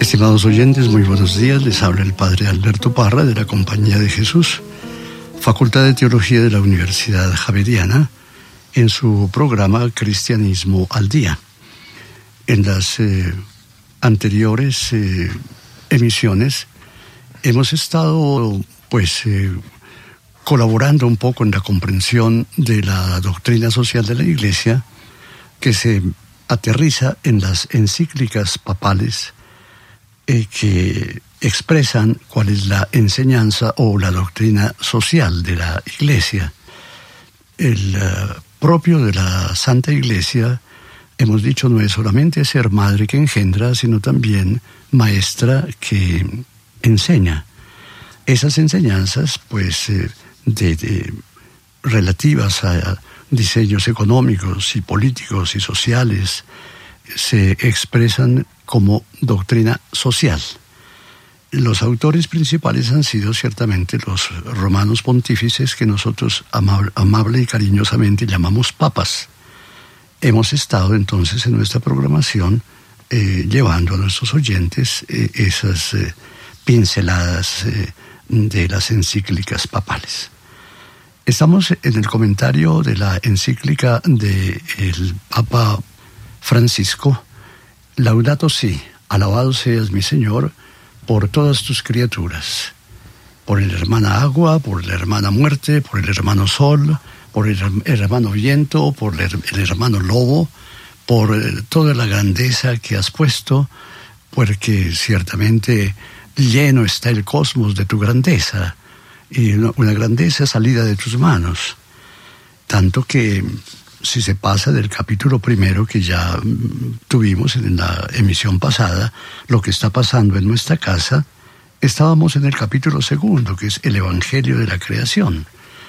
Estimados oyentes, muy buenos días. Les habla el Padre Alberto Parra de la Compañía de Jesús, Facultad de Teología de la Universidad Javeriana, en su programa Cristianismo al Día. En las anteriores emisiones hemos estado colaborando un poco en la comprensión de la doctrina social de la Iglesia, que se aterriza en las encíclicas papales que expresan cuál es la enseñanza o la doctrina social de la Iglesia. El propio de la Santa Iglesia, hemos dicho, no es solamente ser madre que engendra, sino también maestra que enseña. Esas enseñanzas, relativas a diseños económicos y políticos y sociales, se expresan como doctrina social. Los autores principales han sido ciertamente los romanos pontífices, que nosotros amable y cariñosamente llamamos papas. Hemos estado entonces en nuestra programación llevando a nuestros oyentes esas pinceladas de las encíclicas papales. Estamos en el comentario de la encíclica del Papa Francisco, Laudato Si, alabado seas mi Señor, por todas tus criaturas, por el hermana agua, por la hermana muerte, por el hermano sol, por el hermano viento, por el hermano lobo, por toda la grandeza que has puesto, porque ciertamente lleno está el cosmos de tu grandeza, y una grandeza salida de tus manos, tanto que si se pasa del capítulo primero que ya tuvimos en la emisión pasada, lo que está pasando en nuestra casa, estábamos en el capítulo segundo, que es el Evangelio de la Creación.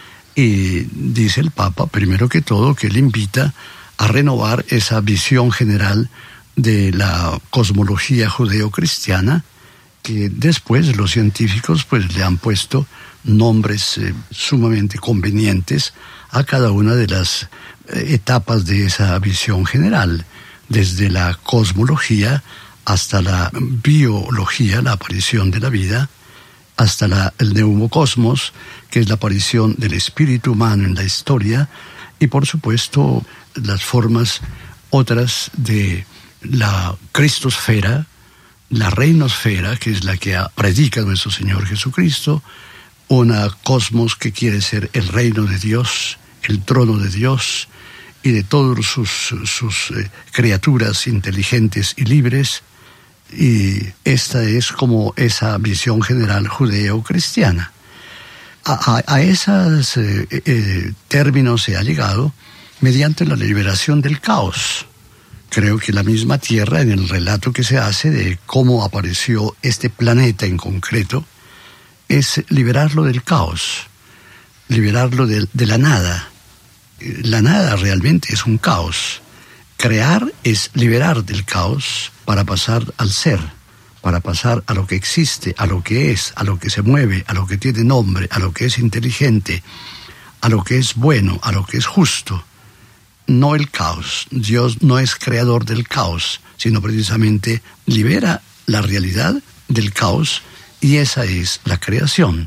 Y dice el Papa, primero que todo, que él invita a renovar esa visión general de la cosmología judeo-cristiana, que después los científicos le han puesto nombres sumamente convenientes a cada una de las etapas de esa visión general, desde la cosmología hasta la biología, la aparición de la vida, hasta el neumocosmos, que es la aparición del espíritu humano en la historia, y por supuesto las formas otras de la cristosfera, la reinosfera, que es la que predica nuestro Señor Jesucristo, una cosmos que quiere ser el reino de Dios, el trono de Dios y de todas sus criaturas inteligentes y libres. Y esta es como esa visión general judeo-cristiana. A esos términos se ha llegado mediante la liberación del caos. Creo que la misma Tierra, en el relato que se hace de cómo apareció este planeta en concreto, es liberarlo del caos, liberarlo de la nada. La nada realmente es un caos. Crear es liberar del caos para pasar al ser, para pasar a lo que existe, a lo que es, a lo que se mueve, a lo que tiene nombre, a lo que es inteligente, a lo que es bueno, a lo que es justo. No el caos. Dios no es creador del caos, sino precisamente libera la realidad del caos, y esa es la creación.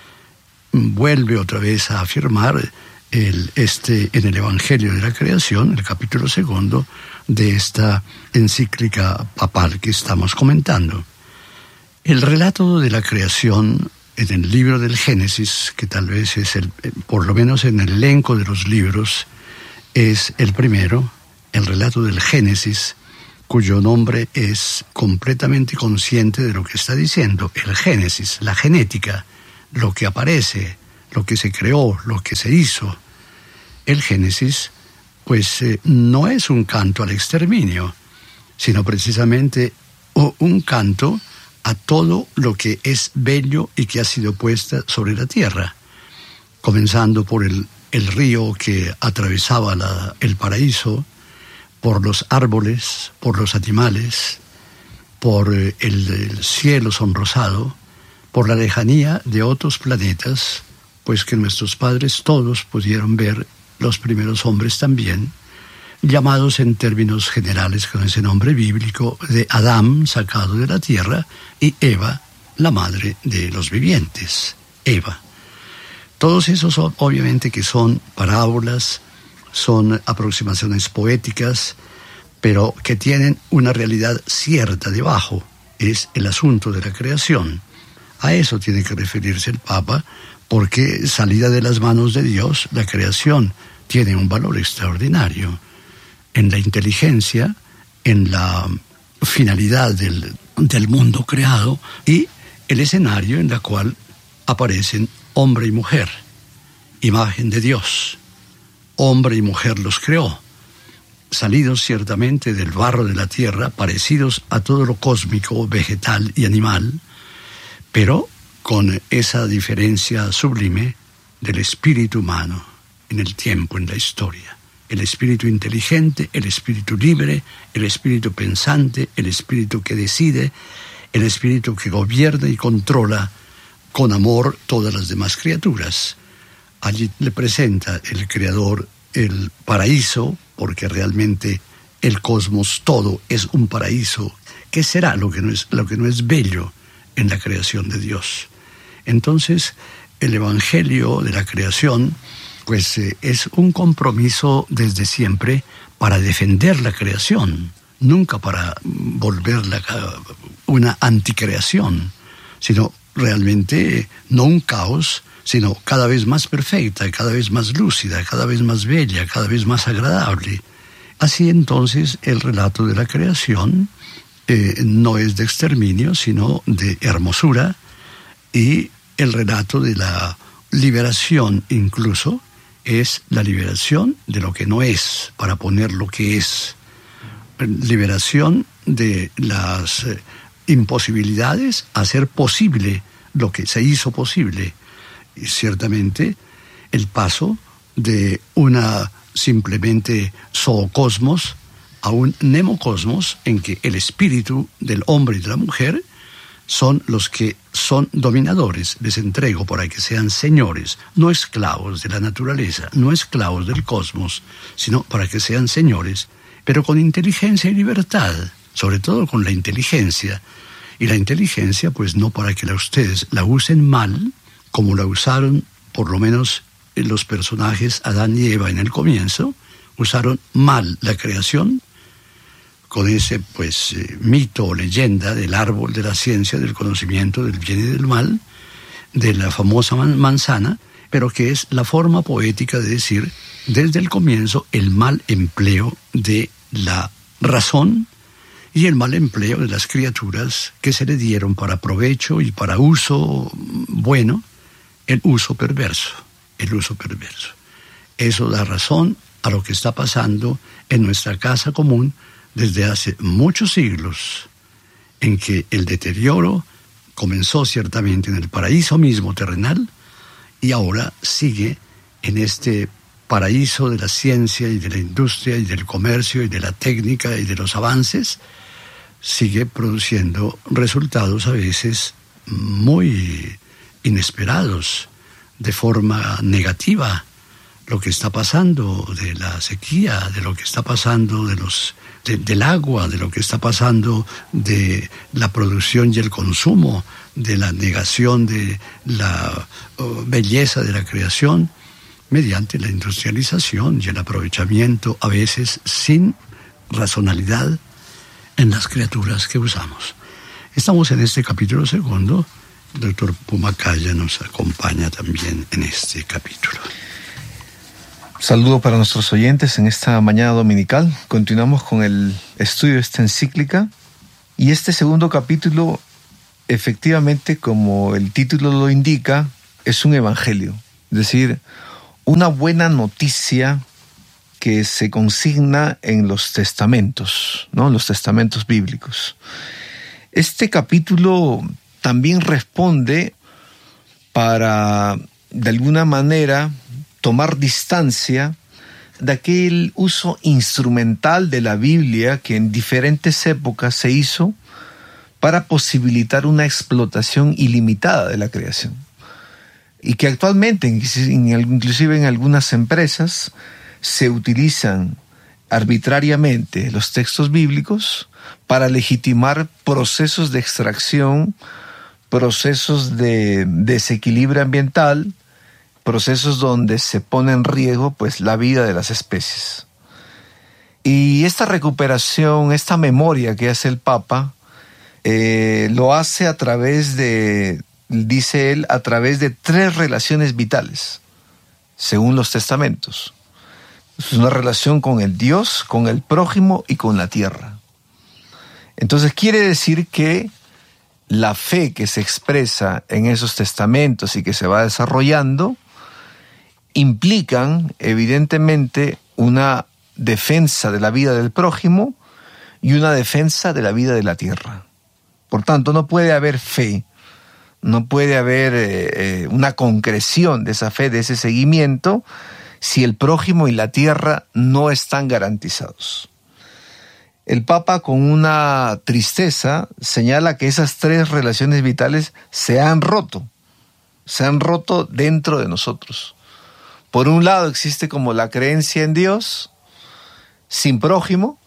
Vuelve otra vez a afirmar en el Evangelio de la Creación, el capítulo segundo de esta encíclica papal que estamos comentando. El relato de la creación en el libro del Génesis, que tal vez es por lo menos en el elenco de los libros, es el primero, el relato del Génesis, cuyo nombre es completamente consciente de lo que está diciendo. El Génesis, la genética, lo que aparece, lo que se creó, lo que se hizo. El Génesis, no es un canto al exterminio, sino precisamente un canto a todo lo que es bello y que ha sido puesta sobre la tierra, comenzando por el río que atravesaba el paraíso, por los árboles, por los animales, por el cielo sonrosado, por la lejanía de otros planetas, pues que nuestros padres todos pudieron ver, los primeros hombres también, llamados en términos generales con ese nombre bíblico de Adán, sacado de la tierra, y Eva, la madre de los vivientes, Eva. Todos esos son, obviamente, que son parábolas, son aproximaciones poéticas, pero que tienen una realidad cierta debajo, es el asunto de la creación. A eso tiene que referirse el Papa, porque salida de las manos de Dios, la creación tiene un valor extraordinario en la inteligencia, en la finalidad del mundo creado y el escenario en el cual aparecen hombre y mujer, imagen de Dios. Hombre y mujer los creó, salidos ciertamente del barro de la tierra, parecidos a todo lo cósmico, vegetal y animal, pero con esa diferencia sublime del espíritu humano en el tiempo, en la historia. El espíritu inteligente, el espíritu libre, el espíritu pensante, el espíritu que decide, el espíritu que gobierna y controla con amor todas las demás criaturas. Allí le presenta el Creador el paraíso, porque realmente el cosmos todo es un paraíso. ¿Qué será lo que no es bello en la creación de Dios? Entonces, el Evangelio de la creación, pues es un compromiso desde siempre para defender la creación, nunca para volverla una anticreación, sino realmente no un caos, sino cada vez más perfecta, cada vez más lúcida, cada vez más bella, cada vez más agradable. Así entonces el relato de la creación no es de exterminio, sino de hermosura, y el relato de la liberación incluso es la liberación de lo que no es, para poner lo que es. Liberación de las imposibilidades, hacer posible lo que se hizo posible. Y ciertamente el paso de una simplemente zoocosmos a un nemocosmos en que el espíritu del hombre y de la mujer son los que son dominadores. Les entrego para que sean señores, no esclavos de la naturaleza, no esclavos del cosmos, sino para que sean señores, pero con inteligencia y libertad, sobre todo con la inteligencia. Y la inteligencia, pues no para que ustedes la usen mal, como la usaron por lo menos los personajes Adán y Eva en el comienzo, usaron mal la creación, con ese mito o leyenda del árbol de la ciencia, del conocimiento del bien y del mal, de la famosa manzana, pero que es la forma poética de decir desde el comienzo el mal empleo de la razón y el mal empleo de las criaturas que se le dieron para provecho y para uso bueno, el uso perverso. Eso da razón a lo que está pasando en nuestra casa común desde hace muchos siglos, en que el deterioro comenzó ciertamente en el paraíso mismo terrenal y ahora sigue en este paraíso de la ciencia y de la industria y del comercio y de la técnica y de los avances, sigue produciendo resultados a veces muy inesperados, de forma negativa. Lo que está pasando de la sequía, de lo que está pasando del agua, de lo que está pasando de la producción y el consumo, de la negación de la belleza de la creación, mediante la industrialización y el aprovechamiento, a veces sin racionalidad, en las criaturas que usamos. Estamos en este capítulo segundo. El doctor Pumacaya nos acompaña también en este capítulo. Saludo para nuestros oyentes en esta mañana dominical. Continuamos con el estudio de esta encíclica. Y este segundo capítulo, efectivamente, como el título lo indica, es un evangelio. Es decir, una buena noticia que se consigna en los testamentos, ¿no? En los testamentos bíblicos. Este capítulo también responde para, de alguna manera, tomar distancia de aquel uso instrumental de la Biblia que en diferentes épocas se hizo para posibilitar una explotación ilimitada de la creación. Y que actualmente, inclusive en algunas empresas, se utilizan arbitrariamente los textos bíblicos para legitimar procesos de extracción, procesos de desequilibrio ambiental, procesos donde se pone en riesgo pues la vida de las especies. Y esta recuperación, esta memoria que hace el Papa, lo hace a través de, dice él, a través de 3 relaciones vitales, según los testamentos. Es una relación con el Dios, con el prójimo y con la tierra. Entonces quiere decir que la fe que se expresa en esos testamentos y que se va desarrollando implican evidentemente una defensa de la vida del prójimo y una defensa de la vida de la tierra. Por tanto, no puede haber fe, no puede haber una concreción de esa fe, de ese seguimiento, si el prójimo y la tierra no están garantizados. El Papa, con una tristeza, señala que esas 3 relaciones vitales se han roto dentro de nosotros. Por un lado existe como la creencia en Dios, sin prójimo,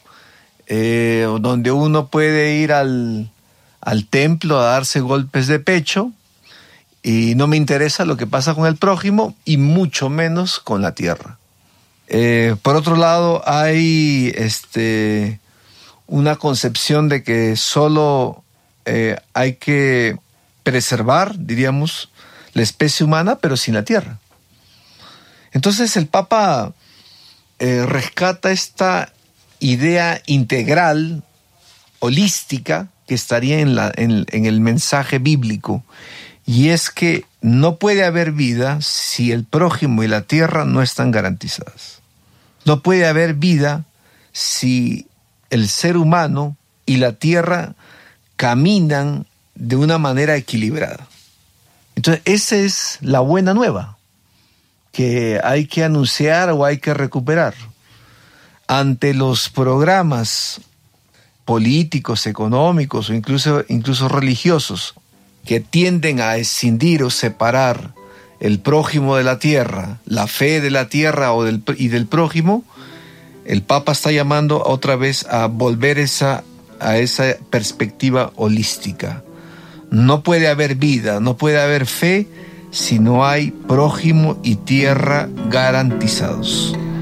donde uno puede ir al templo a darse golpes de pecho y no me interesa lo que pasa con el prójimo y mucho menos con la tierra. Por otro lado, hay una concepción de que solo hay que preservar, diríamos, la especie humana, pero sin la tierra. Entonces el Papa rescata esta idea integral, holística, que estaría en el mensaje bíblico, y es que no puede haber vida si el prójimo y la tierra no están garantizadas. No puede haber vida si el ser humano y la tierra caminan de una manera equilibrada. Entonces, esa es la buena nueva que hay que anunciar o hay que recuperar. Ante los programas políticos, económicos o incluso religiosos que tienden a escindir o separar el prójimo de la tierra, la fe de la tierra y del prójimo, el Papa está llamando otra vez a volver a esa perspectiva holística. No puede haber vida, no puede haber fe si no hay prójimo y tierra garantizados.